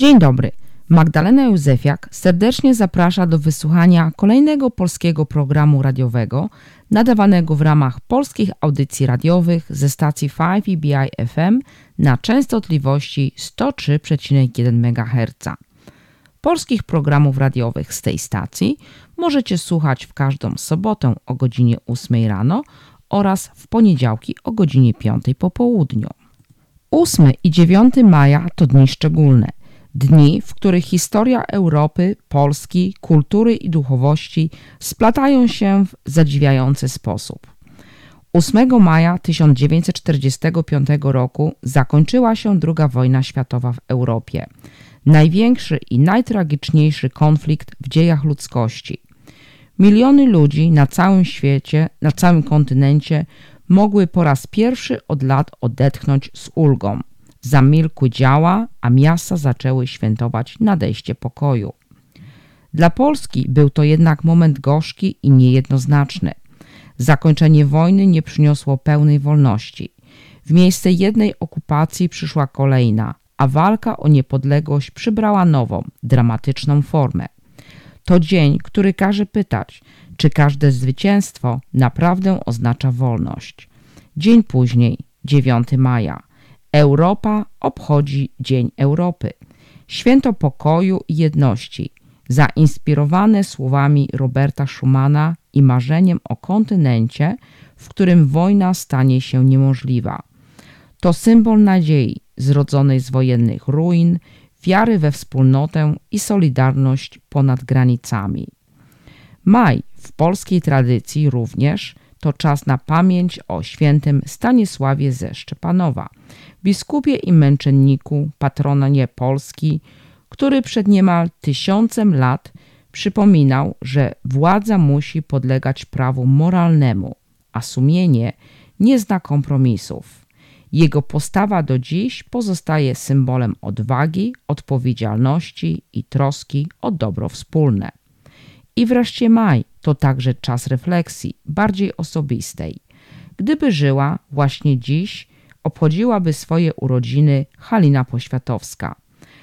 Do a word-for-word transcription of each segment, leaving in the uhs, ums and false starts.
Dzień dobry. Magdalena Józefiak serdecznie zaprasza do wysłuchania kolejnego polskiego programu radiowego nadawanego w ramach polskich audycji radiowych ze stacji pięć E B I F M na częstotliwości sto trzy przecinek jeden megaherca. Polskich programów radiowych z tej stacji możecie słuchać w każdą sobotę o godzinie ósmej rano oraz w poniedziałki o godzinie piątej po południu. ósmego i dziewiątego maja to dni szczególne. Dni, w których historia Europy, Polski, kultury i duchowości splatają się w zadziwiający sposób. ósmego maja tysiąc dziewięćset czterdziestego piątego roku zakończyła się druga wojna światowa w Europie. Największy i najtragiczniejszy konflikt w dziejach ludzkości. Miliony ludzi na całym świecie, na całym kontynencie mogły po raz pierwszy od lat odetchnąć z ulgą. Zamilkły działa, a miasta zaczęły świętować nadejście pokoju. Dla Polski był to jednak moment gorzki i niejednoznaczny. Zakończenie wojny nie przyniosło pełnej wolności. W miejsce jednej okupacji przyszła kolejna, a walka o niepodległość przybrała nową, dramatyczną formę. To dzień, który każe pytać, czy każde zwycięstwo naprawdę oznacza wolność. Dzień później, dziewiątego maja. Europa obchodzi Dzień Europy. Święto pokoju i jedności, zainspirowane słowami Roberta Schumana i marzeniem o kontynencie, w którym wojna stanie się niemożliwa. To symbol nadziei zrodzonej z wojennych ruin, wiary we wspólnotę i solidarność ponad granicami. Maj w polskiej tradycji również to czas na pamięć o świętym Stanisławie ze Szczepanowa, biskupie i męczenniku, patronie Polski, który przed niemal tysiącem lat przypominał, że władza musi podlegać prawu moralnemu, a sumienie nie zna kompromisów. Jego postawa do dziś pozostaje symbolem odwagi, odpowiedzialności i troski o dobro wspólne. I wreszcie maj to także czas refleksji, bardziej osobistej. Gdyby żyła właśnie dziś, obchodziłaby swoje urodziny Halina Poświatowska.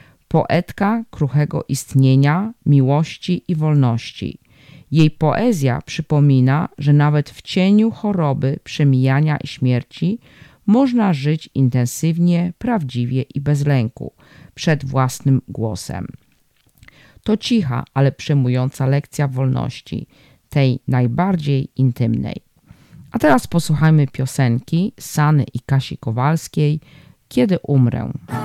Poetka kruchego istnienia, miłości i wolności. Jej poezja przypomina, że nawet w cieniu choroby, przemijania i śmierci można żyć intensywnie, prawdziwie i bez lęku przed własnym głosem. To cicha, ale przejmująca lekcja wolności, tej najbardziej intymnej. A teraz posłuchajmy piosenki Sany i Kasi Kowalskiej, Kiedy umrę.